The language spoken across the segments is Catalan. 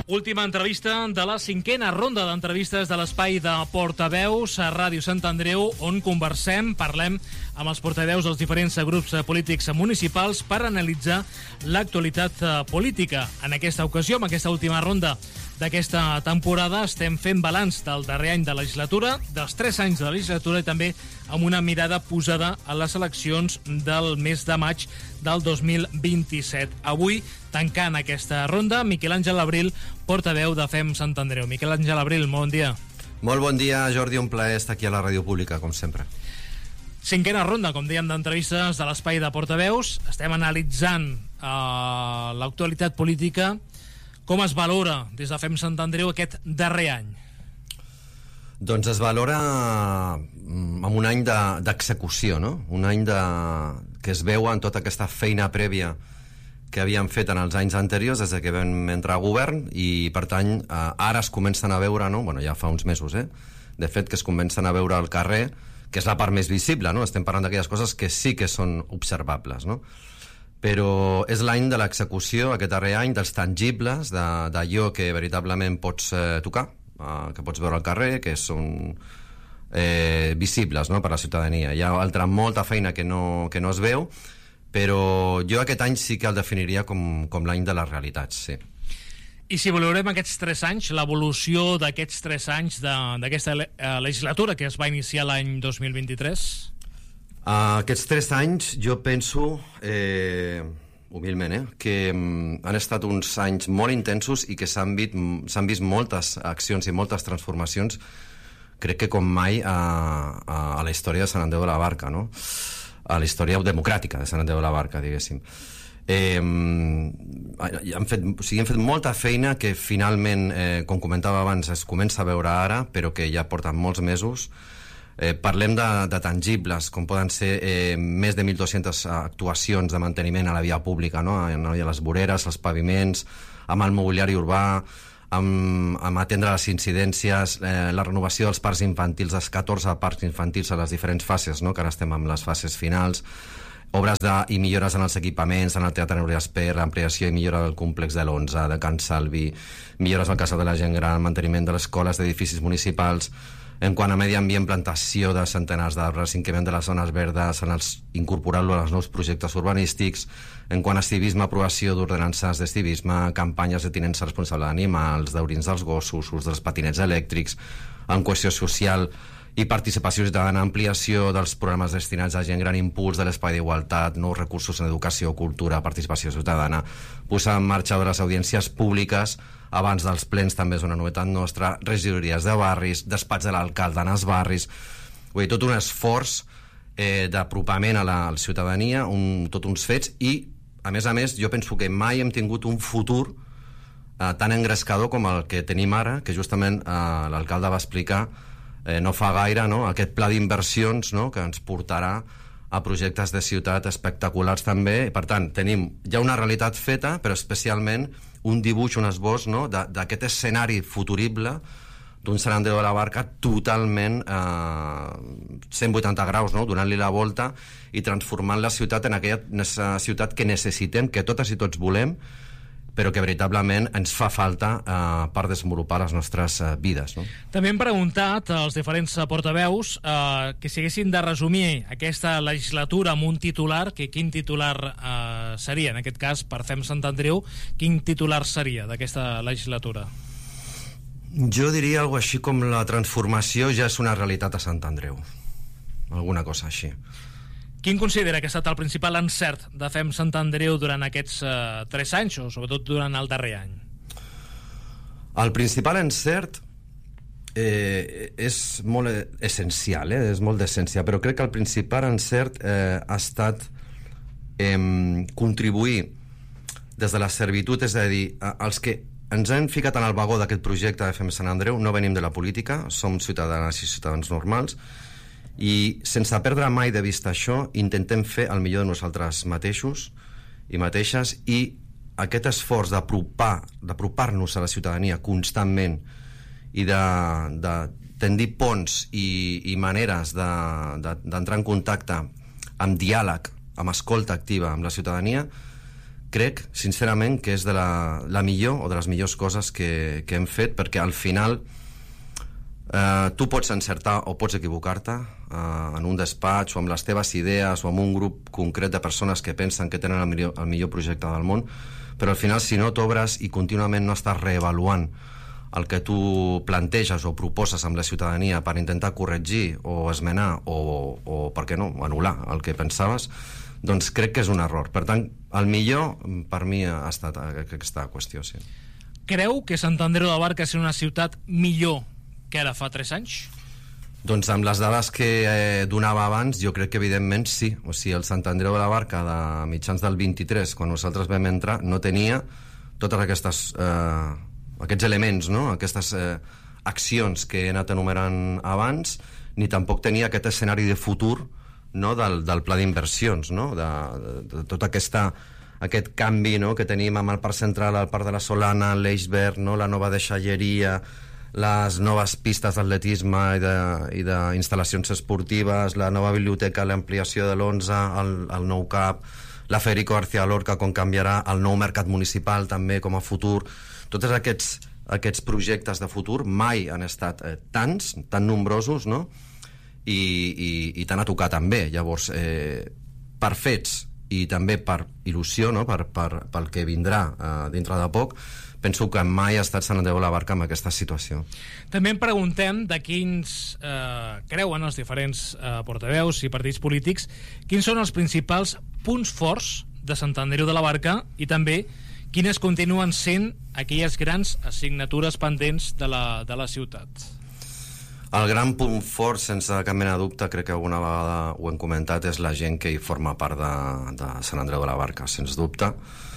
Última entrevista de la 5a ronda d'entrevistes de l'espai de portaveus a Ràdio Sant Andreu, on parlem amb els portaveus dels diferents grups polítics municipals per analitzar l'actualitat política. En aquesta ocasió, en aquesta última ronda d'aquesta temporada, estem fent balanç del darrer any de legislatura, dels 3 anys de la legislatura i també amb una mirada posada a les eleccions del mes de maig del 2027. Avui, tancant aquesta ronda, Miquel Àngel Abril, portaveu de FEM Sant Andreu. Miquel Àngel Abril, bon dia. Molt bon dia, Jordi, un plaer estar aquí a la ràdio pública, com sempre. 5a ronda, com dèiem, d'entrevistes de l'espai de portaveus. Estem analitzant l'actualitat política. Com es valora des de FEM Sant Andreu aquest darrer any? Doncs es valora amb un any d'execució, no? Un any que es veu en tota aquesta feina prèvia que havíem fet en els anys anteriors, des que vam entrar a govern, i per tant ara es comencen a veure, no? Bueno, ja fa uns mesos, de fet, que es comencen a veure al carrer, que és la part més visible, no? Estem parlant d'aquelles coses que sí que són observables, no? Però és l'any de l'execució, aquest darrer any, dels tangibles, d'allò que veritablement pots tocar, que pots veure al carrer, que són visibles, no?, per a la ciutadania. Hi ha molta feina que no es veu, però jo aquest any sí que el definiria com l'any de les realitats, sí. I si valorem aquests 3 anys, l'evolució d'aquests 3 anys d'aquesta legislatura que es va iniciar l'any 2023... Aquests 3 anys jo penso, humilment, que han estat uns anys molt intensos i que s'han vist moltes accions i moltes transformacions, crec que com mai a la història de Sant Andreu de la Barca, no? A la història democràtica de Sant Andreu de la Barca, diguéssim. Han fet molta feina que finalment, com comentava abans, es comença a veure ara, però que ja porten molts mesos. Parlem de tangibles, com poden ser més de 1.200 actuacions de manteniment a la via pública, no? A les voreres, als paviments, amb el mobiliari urbà, amb atendre les incidències, la renovació dels parcs infantils, dels 14 parcs infantils a les diferents fases, no? Que ara estem amb les fases finals, obres i millores en els equipaments, en el Teatre Núria Esper, l'ampliació i millora del complex de l'11, de Can Salvi, millores al Casal de la Gent Gran, manteniment de les escoles, d'edificis municipals. En quant a medi ambient, plantació de centenars d'arbres, increment de les zones verdes, incorporar-lo als nous projectes urbanístics. En quant a civisme, aprovació d'ordenances de civisme, campanyes de tinença responsable d'animals, d'orins dels gossos, ús dels patinets elèctrics, en cohesió social i participació ciutadana, ampliació dels programes destinats a gent gran, impuls de l'espai d'igualtat, nous recursos en educació, cultura, participació ciutadana, posar en marxa de les audiències públiques abans dels plens, també és una novetat nostra, regidories de barris, despatx de l'alcalde en els barris. Vull dir, tot un esforç d'apropament a la ciutadania, tot uns fets, i a més, jo penso que mai hem tingut un futur tan engrescador com el que tenim ara, que justament l'alcalde va explicar no fa gaire, no?, aquest pla d'inversions, no?, que ens portarà a projectes de ciutat espectaculars també. Per tant, tenim ja una realitat feta, però especialment un dibuix, un esbós, no?, d'aquest escenari futurible d'un Sant Andreu de la Barca totalment 180 graus, no?, donant-li la volta i transformant la ciutat en aquella ciutat que necessitem, que totes i tots volem, però que veritablement ens fa falta per desenvolupar les nostres vides, no? També hem preguntat als diferents portaveus que si haguessin de resumir aquesta legislatura amb un titular, quin titular seria, en aquest cas, per FEM Sant Andreu, quin titular seria d'aquesta legislatura? Jo diria alguna cosa així com la transformació ja és una realitat a Sant Andreu. Alguna cosa així. Quin considera que ha estat el principal encert de FEM Sant Andreu durant aquests 3 anys, o sobretot durant el darrer any? El principal encert és molt essencial, és molt d'essència, però crec que el principal encert ha estat contribuir des de la servitud, és a dir, els que ens hem ficat en el vagó d'aquest projecte de FEM Sant Andreu no venim de la política, som ciutadanes i ciutadans normals, i sense perdre mai de vista això intentem fer el millor de nosaltres mateixos i mateixes, i aquest esforç d'apropar-nos a la ciutadania constantment i de tendir ponts i maneres d'entrar en contacte amb diàleg, amb escolta activa amb la ciutadania, crec, sincerament, que és de la millor o de les millors coses que hem fet, perquè al final tu pots encertar o pots equivocar-te en un despatx o amb les teves idees o amb un grup concret de persones que pensen que tenen el millor projecte del món, però al final si no t'obres i contínuament no estàs reavaluant el que tu planteges o proposes amb la ciutadania per intentar corregir o esmenar o per què no, anul·lar el que pensaves, doncs crec que és un error. Per tant, el millor per mi ha estat aquesta qüestió, sí. Creu que Sant Andreu de la Barca és una ciutat millor que era fa 3 anys? Doncs amb les dades que donava abans, jo crec que evidentment sí. O sigui, el Sant Andreu de la Barca de mitjans del 23, quan nosaltres vam entrar, no tenia totes aquests elements, no? Aquestes accions que he anat enumerant abans, ni tampoc tenia aquest escenari de futur, no? del pla d'inversions, no? de tot aquest canvi, no? que tenim amb el Parc Central, el Parc de la Solana, l'Eix Verd, no? la nova deixalleria, les noves pistes d'atletisme i d'instal·lacions esportives, la nova biblioteca, l'ampliació de l'11, el nou CAP, la Federico García Lorca, com canviarà, el nou mercat municipal també com a futur. Tots aquests projectes de futur mai han estat tan nombrosos, no? I tan a tocar també. Llavors, per fets i també per il·lusió, no? pel que vindrà dintre de poc, penso que mai ha estat Sant Andreu de la Barca en aquesta situació. També em preguntem de quins creuen els diferents portaveus i partits polítics, quins són els principals punts forts de Sant Andreu de la Barca i també quines continuen sent aquelles grans assignatures pendents de la ciutat. El gran punt fort, sense cap mena de dubte, crec que alguna vegada ho hem comentat, és la gent que hi forma part de Sant Andreu de la Barca, sens dubte.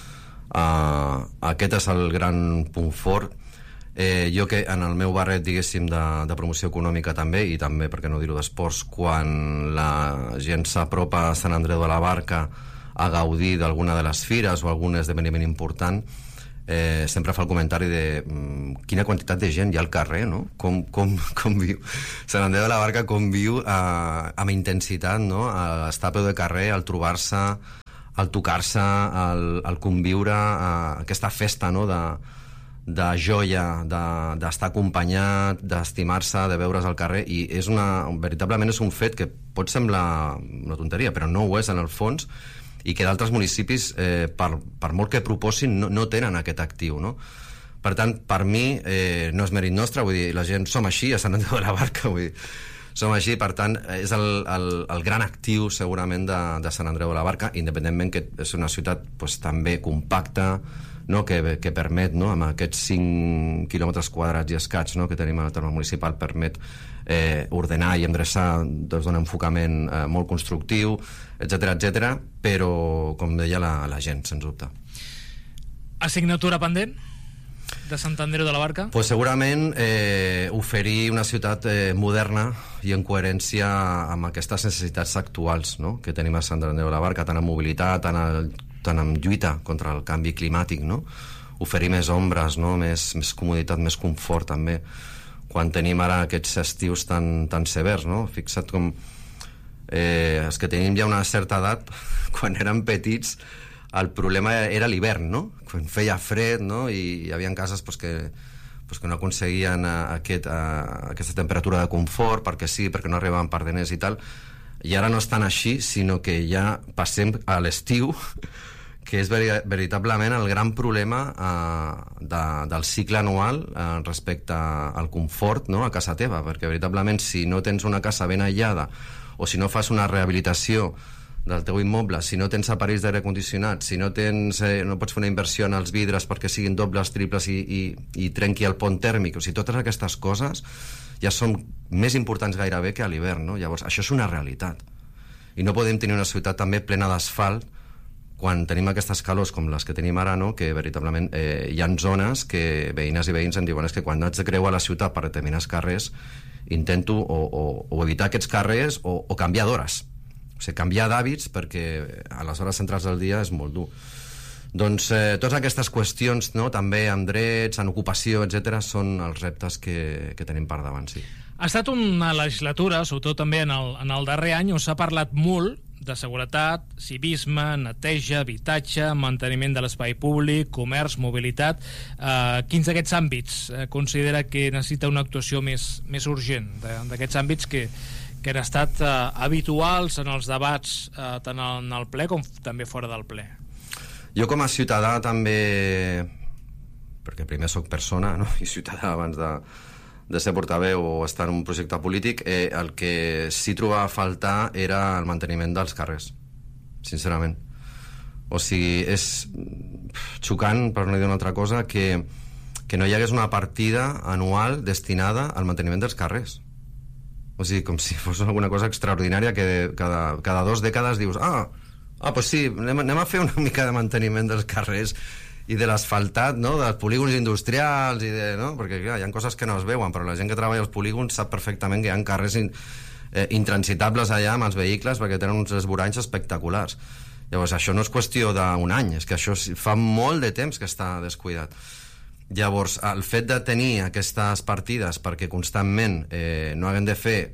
Aquest és el gran punt fort. Jo que en el meu barret, diguéssim, de promoció econòmica també, i també, per què no dir-ho, d'esports, quan la gent s'apropa a Sant Andreu de la Barca a gaudir d'alguna de les fires o algun esdeveniment important, sempre fa el comentari de quina quantitat de gent hi ha al carrer, no? Com viu Sant Andreu de la Barca, com viu amb intensitat, no? A estar a peu de carrer, al trobar-se, al tocar-se, al conviure, aquesta festa, no? de joia, d'estar acompanyat, d'estimar-se, de veure's al carrer, i veritablement és un fet que pot semblar una tonteria, però no ho és en el fons, i que d'altres municipis, per molt que proposin, no tenen aquest actiu, no? Per tant, per mi, no és mèrit nostre, vull dir, la gent som així a Sant Andreu de la Barca, vull dir, som així, per tant, és el gran actiu, segurament, de Sant Andreu de la Barca, independentment que és una ciutat pues, també compacta, no? que permet, no? amb aquests 5 quilòmetres quadrats i escaig, no? que tenim al terme municipal, permet ordenar i endreçar des d'un enfocament molt constructiu, etc, però, com deia, la gent, sens dubte. Assignatura pendent de Sant Andreu de la Barca? Pues segurament oferir una ciutat moderna i en coherència amb aquestes necessitats actuals, no? que tenim a Sant Andreu de la Barca, tant en mobilitat, tant en lluita contra el canvi climàtic, no? Oferir més ombres, no? més comoditat, més confort també, quan tenim ara aquests estius tan severs, no? Fixa't com els que tenim ja una certa edat, quan érem petits, el problema era l'hivern, no? Quan feia fred, no? I hi havia cases pues, que no aconseguien aquesta temperatura de confort, perquè sí, perquè no arribaven pardeners i tal, i ara no estan així, sinó que ja passem a l'estiu, que és veritablement el gran problema del cicle anual respecte al confort, no? a casa teva, perquè veritablement si no tens una casa ben aïllada o si no fas una rehabilitació del teu immoble, si no tens aparells d'aire condicionat, si no pots fer una inversió en els vidres perquè siguin dobles, triples i trenqui el pont tèrmic, o sigui, totes aquestes coses ja són més importants gairebé que a l'hivern, no? Llavors, això és una realitat. I no podem tenir una ciutat també plena d'asfalt quan tenim aquestes calors com les que tenim ara, no? Que veritablement hi ha zones que veïnes i veïns em diuen que quan haig de creuar la ciutat per determinats carrers intento o evitar aquests carrers o canviar d'hores, o sigui, canviar d'hàbits, perquè a les hores centrals del dia és molt dur. Doncs totes aquestes qüestions, no? també en drets, en ocupació, etc, són els reptes que tenim per davant, sí. Ha estat una legislatura, sobretot també en el darrer any, on s'ha parlat molt de seguretat, civisme, neteja, habitatge, manteniment de l'espai públic, comerç, mobilitat. Quins d'aquests àmbits considera que necessita una actuació més urgent, d'aquests àmbits que han estat habituals en els debats tant en el ple com també fora del ple? Jo com a ciutadà també, perquè primer sóc persona, no? I ciutadà abans de ser portaveu o estar en un projecte polític, el que sí trobava a faltar era el manteniment dels carrers, sincerament. O sigui, és xocant, per no dir una altra cosa, que no hi hagués una partida anual destinada al manteniment dels carrers. O sigui, com si fos alguna cosa extraordinària que cada 2 dècades dius pues sí, anem a fer una mica de manteniment dels carrers i de l'asfaltat, no? Dels polígons industrials no? Perquè clar, hi ha coses que no es veuen, però la gent que treballa als polígons sap perfectament que hi ha carrers intransitables allà amb els vehicles perquè tenen uns esvoranys espectaculars. Llavors això no és qüestió d'un any, és que això fa molt de temps que està descuidat. Llavors el fet de tenir aquestes partides perquè constantment no haguem de fer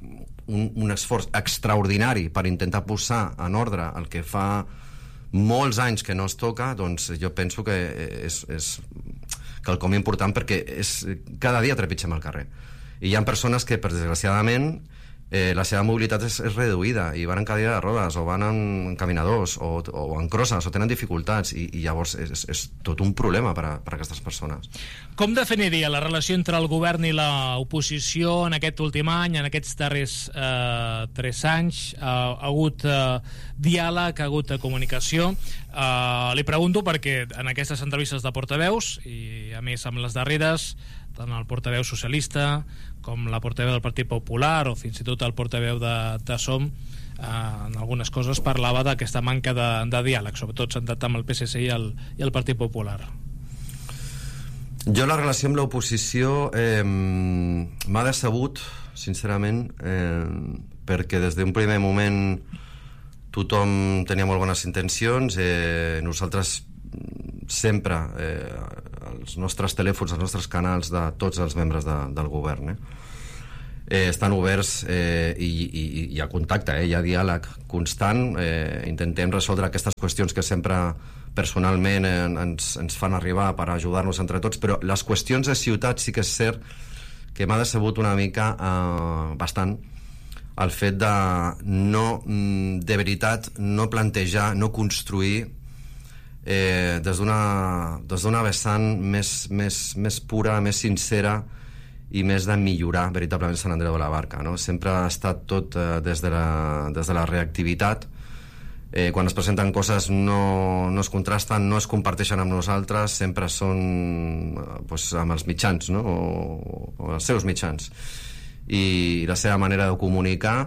un esforç extraordinari per intentar posar en ordre el que fa molts anys que no es toca, doncs jo penso que és quelcom important, perquè cada dia trepitgem al carrer i hi ha persones que, per desgraciadament, la seva mobilitat és reduïda i van en cadira de rodes o van en caminadors o en crosses o tenen dificultats i llavors és tot un problema per a aquestes persones. Com definiria la relació entre el govern i l'oposició en aquest últim any, en aquests darrers 3 anys? Ha hagut diàleg, ha hagut comunicació. Li pregunto perquè en aquestes entrevistes de portaveus, i a més amb les darreres, tant el portaveu socialista com la portaveu del Partit Popular o fins i tot el portaveu de SOM, en algunes coses parlava d'aquesta manca de diàleg, sobretot centrat amb el PSC i el Partit Popular. Jo la relació amb l'oposició m'ha decebut, sincerament, perquè des d'un primer moment tothom tenia molt bones intencions. Nosaltres sempre els nostres telèfons, els nostres canals de tots els membres del govern estan oberts i hi ha contacte, hi ha diàleg constant. Intentem resoldre aquestes qüestions que sempre personalment ens fan arribar per ajudar-nos entre tots, però les qüestions de ciutat sí que és cert que m'ha decebut una mica bastant el fet de de veritat no plantejar, no construir des d'una vessant més pura, més sincera i més de millorar veritablement Sant Andreu de la Barca, no? Sempre ha estat tot des de la reactivitat. Quan es presenten coses no es contrasten, no es comparteixen amb nosaltres, sempre són amb els mitjans, no? o els seus mitjans i la seva manera de comunicar,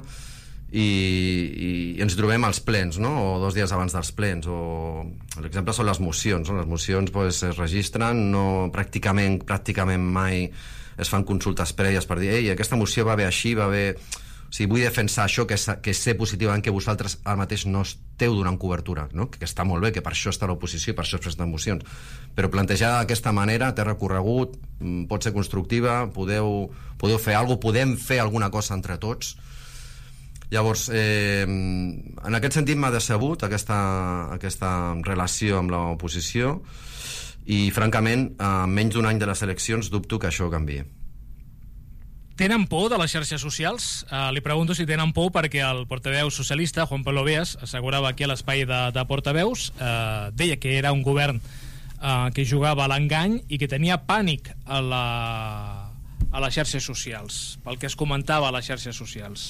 i ens trobem als plens, no? O 2 dies abans dels plens, o l'exemple són les mocions, no? Les mocions es registren, pràcticament mai es fan consultes prèvies per dir aquesta moció va bé així, va bé... O sigui, vull defensar això, que sé positivament que vosaltres ara mateix no esteu donant cobertura, no? Que està molt bé, que per això està l'oposició i per això es presenten mocions, però plantejada d'aquesta manera té recorregut, pot ser constructiva, podeu fer alguna cosa, podem fer alguna cosa entre tots. Llavors, en aquest sentit m'ha decebut aquesta relació amb l'oposició i, francament, a menys d'un any de les eleccions dubto que això canviï. Tenen por de les xarxes socials? Li pregunto si tenen por perquè el portaveu socialista, Juan Pablo Beas, assegurava aquí a l'espai de portaveus, deia que era un govern que jugava a l'engany i que tenia pànic a les xarxes socials, pel que es comentava a les xarxes socials.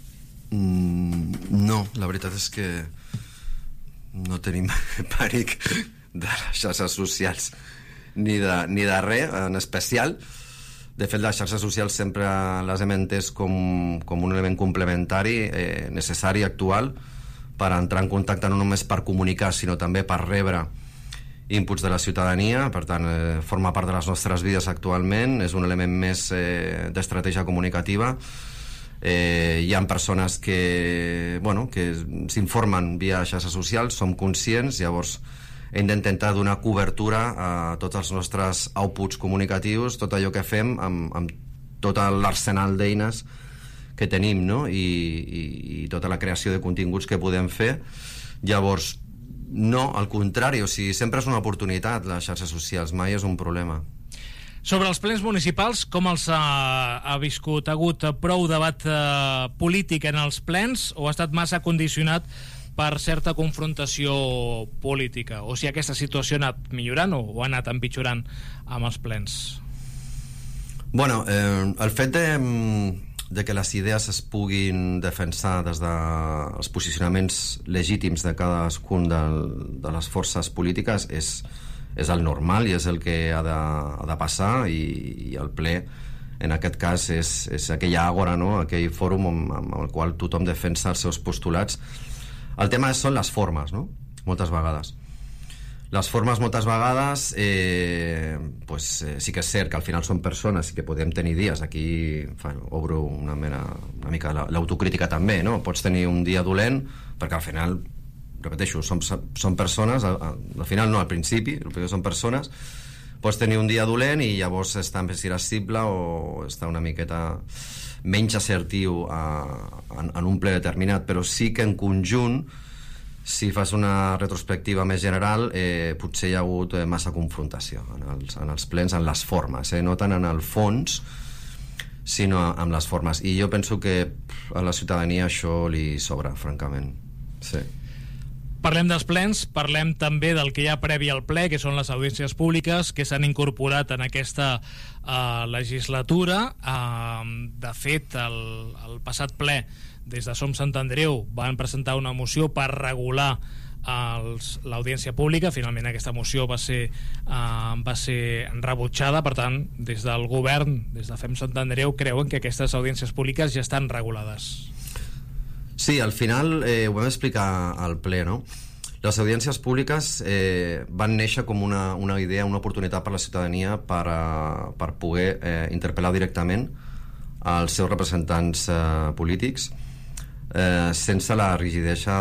No, la veritat és que no tenim pànic de les xarxes socials ni de res en especial. De fet, les xarxes socials sempre les hem entès com un element complementari, necessari, actual, per entrar en contacte no només per comunicar, sinó també per rebre inputs de la ciutadania. Per tant, forma part de les nostres vides actualment, és un element més d'estratègia comunicativa. Hi ha persones que s'informen via xarxes socials, som conscients, llavors hem d'intentar donar cobertura a tots els nostres outputs comunicatius, tot allò que fem amb tot l'arsenal d'eines que tenim, no? I tota la creació de continguts que podem fer. Llavors, no, al contrari, o sigui, sempre és una oportunitat, les xarxes socials, mai és un problema. Sobre els plens municipals, com els ha viscut? Ha hagut prou debat polític en els plens o ha estat massa condicionat per certa confrontació política? O si aquesta situació ha anat millorant o ha anat empitjorant amb els plens? Bueno, el fet de que les idees es puguin defensar des dels posicionaments legítims de cadascun de les forces polítiques és el normal i és el que ha de passar, i el ple en aquest cas és aquella àgora, no? Aquell fòrum amb el qual tothom defensa els seus postulats. El tema són les formes, no? Moltes vegades les formes moltes vegades sí que és cert que al final són persones i que podem tenir dies, aquí obro una mica l'autocrítica també, no? Pots tenir un dia dolent perquè al final, repeteixo, són persones, al final no, al principi, el primer són persones, pots tenir un dia dolent i llavors estar més irascible o estar una miqueta menys assertiu en un ple determinat, però sí que en conjunt, si fas una retrospectiva més general, potser hi ha hagut massa confrontació en els plens, en les formes, no tant en el fons, sinó amb les formes. I jo penso que a la ciutadania això li sobra, francament. Sí. Parlem dels plens, parlem també del que hi ha previ al ple, que són les audiències públiques que s'han incorporat en aquesta legislatura. De fet, el passat ple, des de Som Sant Andreu, van presentar una moció per regular l'audiència pública. Finalment aquesta moció va ser rebutjada. Per tant, des del govern, des de Fem Sant Andreu, creuen que aquestes audiències públiques ja estan regulades. Sí, al final ho vam explicar al ple, no? Les audiències públiques van néixer com una idea, una oportunitat per la ciutadania per poder interpel·lar directament als seus representants polítics sense la rigidesa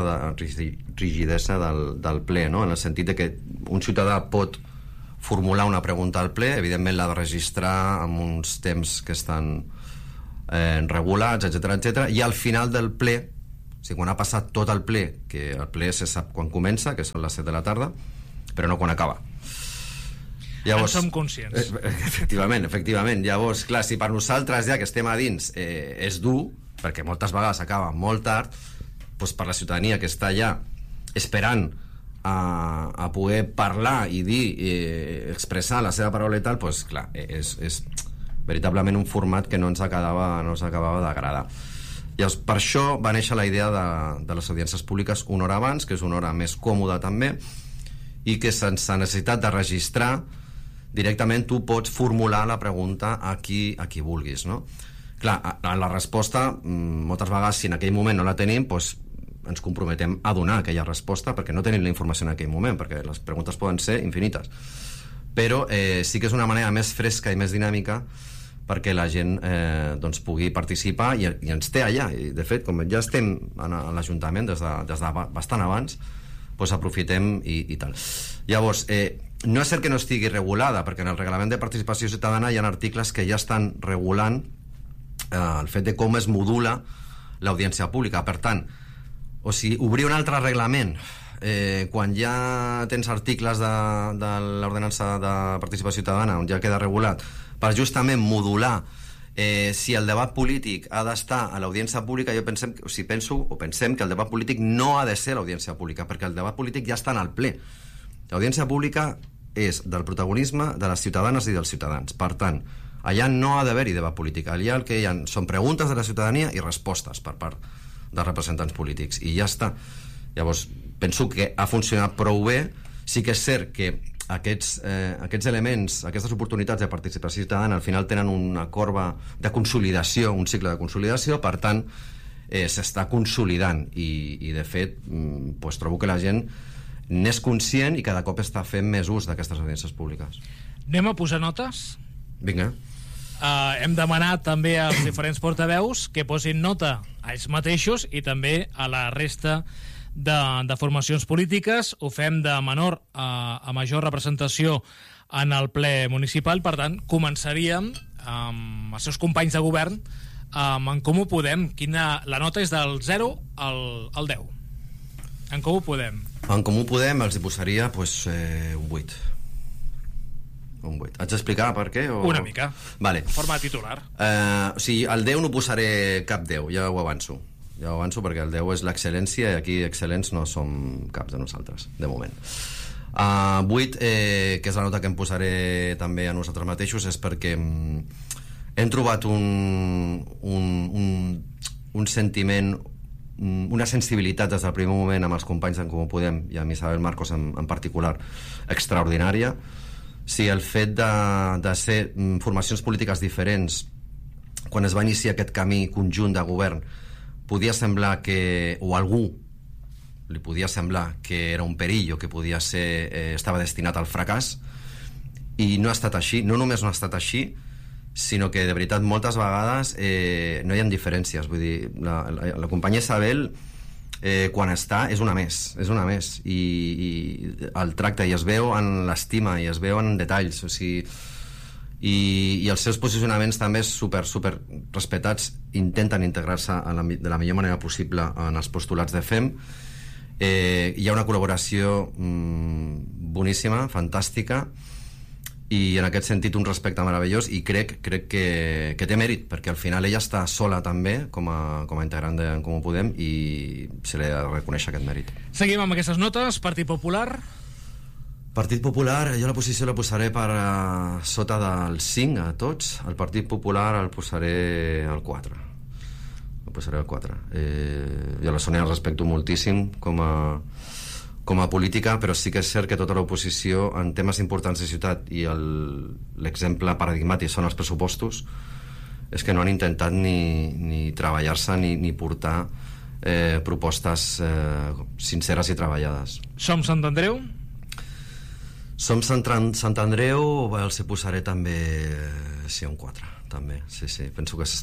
del ple, no? En el sentit de que un ciutadà pot formular una pregunta al ple, evidentment l'ha de registrar amb uns temps que estan regulats, etc, i al final del ple, o sigui, quan ha passat tot el ple, que el ple se sap quan comença, que són les 7 de la tarda, però no quan acaba. Llavors, en som conscients. Efectivament. Llavors, clar, si per nosaltres ja que estem a dins és dur, perquè moltes vegades acaba molt tard, doncs per la ciutadania que està allà esperant a poder parlar i dir, expressar la seva paraula i tal, doncs clar, és veritablement un format que no ens acabava d'agradar. Llavors, per això va néixer la idea de les audiències públiques una hora abans, que és una hora més còmoda també, i que sense necessitat de registrar directament tu pots formular la pregunta a qui vulguis, no? Clar, la resposta, moltes vegades, si en aquell moment no la tenim, doncs ens comprometem a donar aquella resposta perquè no tenim la informació en aquell moment, perquè les preguntes poden ser infinites. Però sí que és una manera més fresca i més dinàmica perquè la gent doncs pugui participar i ens té allà. I, de fet, com ja estem a l'Ajuntament des de bastant abans, doncs aprofitem i tal. Llavors, no és cert que no estigui regulada, perquè en el Reglament de Participació Ciutadana hi ha articles que ja estan regulant el fet de com es modula l'audiència pública. Per tant, o sigui, obrir un altre reglament quan ja tens articles de l'ordenança de participació ciutadana on ja queda regulat per justament modular si el debat polític ha d'estar a l'audiència pública, pensem que el debat polític no ha de ser l'audiència pública, perquè el debat polític ja està en el ple. L'audiència pública és del protagonisme de les ciutadanes i dels ciutadans. Per tant, allà no ha d'haver-hi debat polític. Allà el que hi ha són preguntes de la ciutadania i respostes per part dels representants polítics. I ja està. Llavors, penso que ha funcionat prou bé. Sí que és cert que aquests elements, aquestes oportunitats de participació ciutadana al final tenen una corba de consolidació, un cicle de consolidació, per tant s'està consolidant i de fet doncs trobo que la gent n'és conscient i cada cop està fent més ús d'aquestes audiències públiques. Anem a posar notes? Vinga. Hem demanat també als diferents portaveus que posin nota a ells mateixos i també a la resta de formacions polítiques. Ho fem de menor a major representació en el ple municipal. Per tant, començaríem amb els seus companys de govern En Comú Podem, la nota és del 0 al 10. En Comú Podem. En Comú Podem els hi posaria un 8. Un 8. Haig d'explicar per què? Una mica. Vale. En forma titular. O sigui, al 10 no posaré cap 10, ja ho avanço. Ja ho avanço perquè el 10 és l'excel·lència i aquí excel·lents no som caps de nosaltres, de moment. 8, que és la nota que em posaré també a nosaltres mateixos, és perquè hem trobat un sentiment, una sensibilitat des del primer moment amb els companys d'en Comú Podem i amb Isabel Marcos en particular extraordinària. Sí, el fet de ser formacions polítiques diferents, quan es va iniciar aquest camí conjunt de govern, podia semblar que, o algú li podia semblar que era un perill o que podia ser, estava destinat al fracàs, i no ha estat així. No només no ha estat així, sinó que de veritat moltes vegades no hi ha diferències. Vull dir, la companya Isabel quan està és una més i el tracte, i es veu en l'estima i es veu en detalls, o sigui, i els seus posicionaments també super respectats, intenten integrar-se de la millor manera possible en els postulats de FEM. Hi ha una col·laboració boníssima, fantàstica, i en aquest sentit un respecte meravellós, i crec que té mèrit, perquè al final ella està sola també com a integrant de Comú Podem i se li ha de reconèixer aquest mèrit. Seguim amb aquestes notes. Partit Popular. Partit Popular, jo la posició la posaré per sota del 5 a tots. El Partit Popular el posaré al 4. El posaré al 4. Jo la Sònia el respecto moltíssim com a política, però sí que és cert que tota l'oposició en temes importants de ciutat, i l'exemple paradigmàtic són els pressupostos, és que no han intentat ni treballar-se ni portar propostes sinceres i treballades. Som Sant Andreu? Som Sant Andreu, els hi posaré també un 4, també, sí. Penso que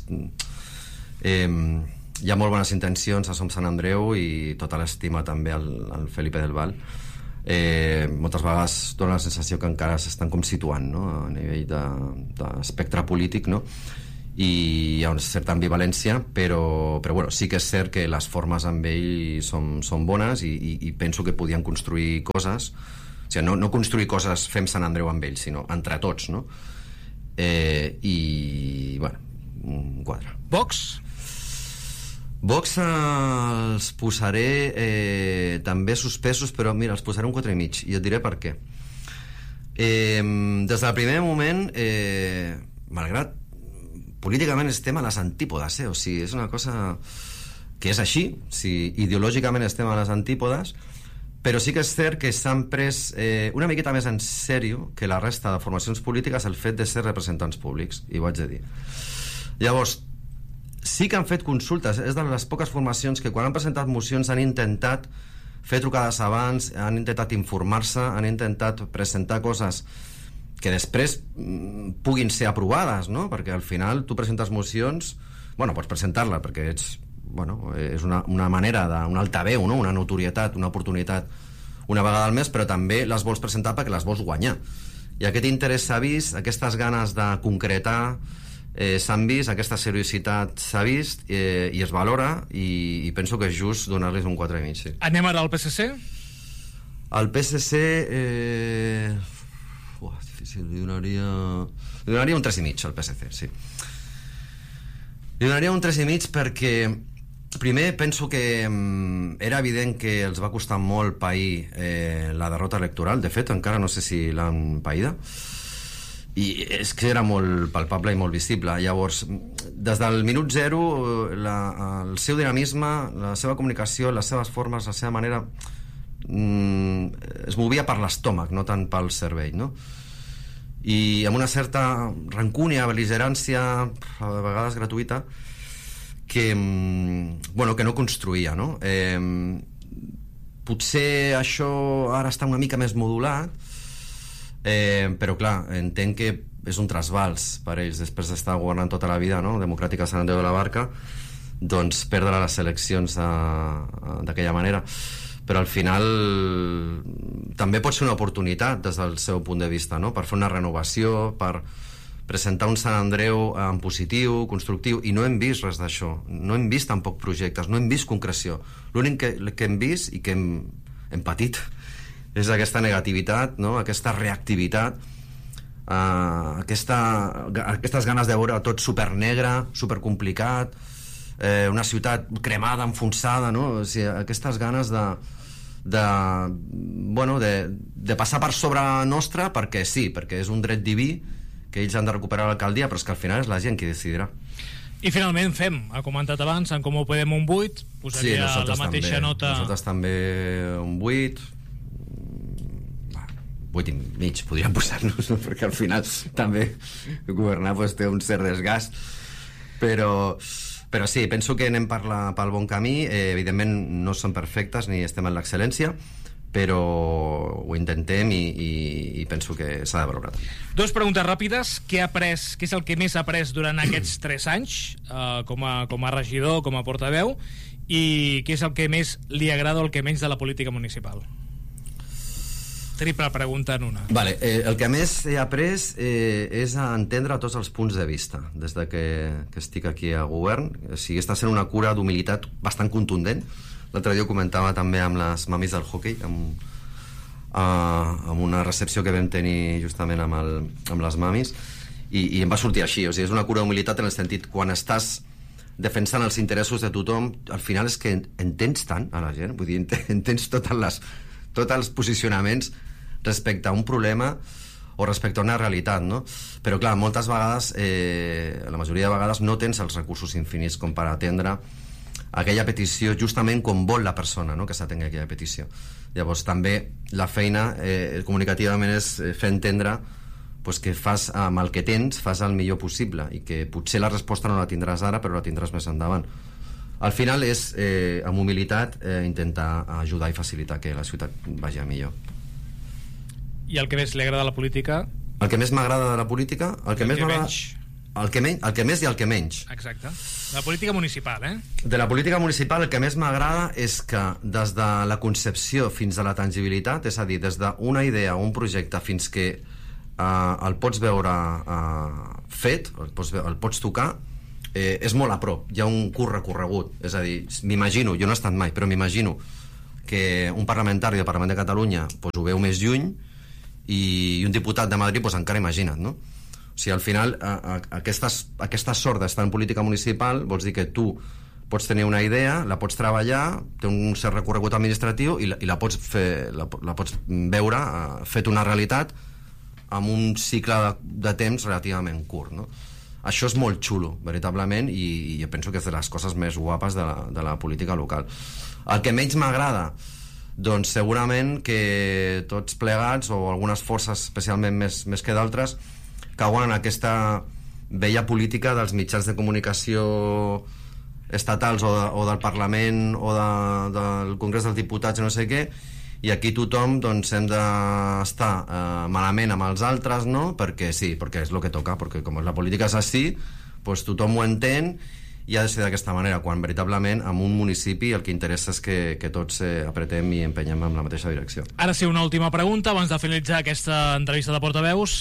hi ha molt bones intencions a Som Sant Andreu i tota l'estima també al Felipe del Val. Moltes vegades dona la sensació que encara s'estan com situant, no?, a nivell d'espectre polític, no?, i hi ha una certa ambivalència, però bueno, sí que és cert que les formes amb ell són bones i penso que podien construir coses, o sigui, no construir coses Fem Sant Andreu amb ell, sinó entre tots, no? I bueno, un 4. Vox els posaré també suspesos, però mira, els posaré un 4,5, i et diré per què. Des del primer moment, malgrat políticament estem a les antípodes, o sigui, és una cosa que és així, ideològicament estem a les antípodes, però sí que és cert que s'han pres una miqueta més en sèrio que la resta de formacions polítiques el fet de ser representants públics, i ho haig de dir. Llavors, sí que han fet consultes, és de les poques formacions que quan han presentat mocions han intentat fer trucades abans, han intentat informar-se, han intentat presentar coses que després puguin ser aprovades, no? Perquè al final tu presentes mocions, bueno, pots presentar-la perquè és una manera un altaveu, no? Una notorietat, una oportunitat una vegada al mes, però també les vols presentar perquè les vols guanyar, i aquest interès s'ha vist, aquestes ganes de concretar s'han vist, aquesta seriositat s'ha vist i es valora, i penso que és just donar-los un 4,5, sí. Anem ara al PSC? Al PSC difícil, li donaria un 3,5 al PSC, sí. Li donaria un 3,5 perquè primer penso que era evident que els va costar molt pair la derrota electoral. De fet, encara no sé si l'han païda, i és que era molt palpable i molt visible. Llavors, des del minut zero, el seu dinamisme, la seva comunicació, les seves formes, la seva manera es movia per l'estómac, no tant pel cervell, no? I amb una certa rancúnia, bel·ligerància, a vegades gratuïta, que no construïa, no? Potser això ara està una mica més modulat, però clar, entenc que és un trasbals per ells després d'estar governant tota la vida, no?, democràtica a Sant Andreu de la Barca, doncs perdre les eleccions d'aquella manera. Però al final també pot ser una oportunitat des del seu punt de vista, no?, per fer una renovació, per presentar un Sant Andreu en positiu, constructiu, i no hem vist res d'això, no hem vist tampoc projectes, no hem vist concreció. L'únic que hem vist i que hem patit és aquesta negativitat, no? Aquesta reactivitat, aquestes ganes de veure tot supernegre, supercomplicat, una ciutat cremada, enfonsada, no? O sigui, aquestes ganes de passar per sobre nostra perquè sí, perquè és un dret diví que ells han de recuperar l'alcaldia, però és que al final és la gent qui decidirà. I finalment ha comentat abans, en Comú Podem un 8, posaria la mateixa nota... Nosaltres també un 8, 8 i mig podríem posar-nos, no? Perquè al final també governar té un cert desgast, però sí, penso que anem pel bon camí. Evidentment no som perfectes ni estem en l'excel·lència, però ho intentem i penso que s'ha de valorar. Dues preguntes ràpides. Què és el que més ha après durant aquests 3 anys com a regidor, com a portaveu, i què és el que més li agrada o el que menys de la política municipal? Triple pregunta en una. Vale, el que més he après és a entendre tots els punts de vista des de que estic aquí a govern. O sigui, està sent una cura d'humilitat bastant contundent. L'altre dia ho comentava també amb les mamis del hockey, amb una recepció que vam tenir justament amb les mamis, i em va sortir així. O sigui, és una cura d'humilitat en el sentit, quan estàs defensant els interessos de tothom, al final és que entens tant a la gent, vull dir, entens tots els posicionaments respecte a un problema o respecte a una realitat, no? Però clar, moltes vegades, la majoria de vegades no tens els recursos infinits com per atendre aquella petició justament com vol la persona, no? Que s'atengui aquella petició. Llavors també la feina comunicativament és fer entendre pues, que fas amb el que tens fas el millor possible i que potser la resposta no la tindràs ara però la tindràs més endavant. Al final és, amb humilitat, intentar ajudar i facilitar que la ciutat vagi millor. I el que més li agrada a la política? El que més m'agrada de la política? El que més el que més i el que menys. Exacte. De la política municipal, De la política municipal el que més m'agrada és que des de la concepció fins a la tangibilitat, és a dir, des d'una idea o un projecte fins que el pots veure fet, el pots tocar, és molt a prop, hi ha un curt recorregut. És a dir, m'imagino, jo no he estat mai, però m'imagino que un parlamentari del Parlament de Catalunya pues, ho veu més lluny i un diputat de Madrid pues, encara imagina't, no? O sigui, al final aquesta sort d'estar en política municipal vols dir que tu pots tenir una idea, la pots treballar, té un cert recorregut administratiu i la pots veure fet una realitat amb un cicle de temps relativament curt, no? Això és molt xulo, veritablement, i jo penso que és de les coses més guapes de la política local. El que menys m'agrada, doncs segurament que tots plegats, o algunes forces especialment més que d'altres, cauen en aquesta vella política dels mitjans de comunicació estatals o del Parlament o del Congrés dels Diputats, no sé què, i aquí tothom doncs, hem d'estar malament amb els altres, no? Perquè sí, perquè és el que toca, perquè com la política és així, doncs tothom ho entén i ha de ser d'aquesta manera, quan veritablement en un municipi el que interessa és que tots apretem i empenyem en la mateixa direcció. Ara sí, una última pregunta abans de finalitzar aquesta entrevista de portaveus.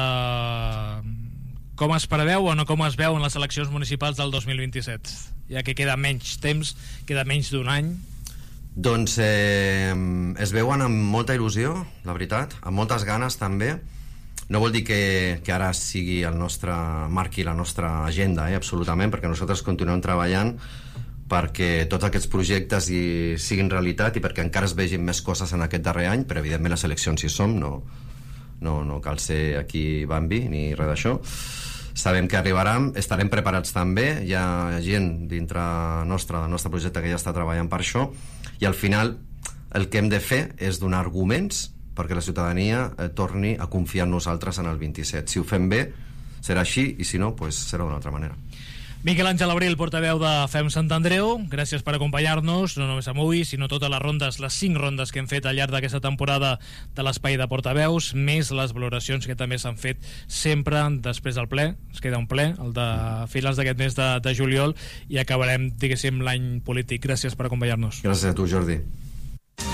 Com es preveu o no com es veu en les eleccions municipals del 2027? Ja que queda menys temps, queda menys d'un any. Doncs es veuen amb molta il·lusió, la veritat, amb moltes ganes també. No vol dir que ara sigui marqui la nostra agenda, absolutament, perquè nosaltres continuem treballant perquè tots aquests projectes siguin realitat i perquè encara es vegin més coses en aquest darrer any, però evidentment les eleccions hi som, no cal ser aquí Bambi ni res d'això. Sabem que arribaran, estarem preparats també, hi ha gent dintre del nostre projecte que ja està treballant per això, i al final el que hem de fer és donar arguments perquè la ciutadania torni a confiar en nosaltres en el 27. Si ho fem bé, serà així, i si no, pues serà d'una altra manera. Miquel Àngel Abril, portaveu de FEM Sant Andreu, gràcies per acompanyar-nos, no només avui, sinó totes les rondes, les 5 rondes que hem fet al llarg d'aquesta temporada de l'Espai de Portaveus, més les valoracions que també s'han fet sempre després del ple. Es queda un ple, el de finals d'aquest mes de juliol, i acabarem, diguéssim, l'any polític. Gràcies per acompanyar-nos. Gràcies a tu, Jordi.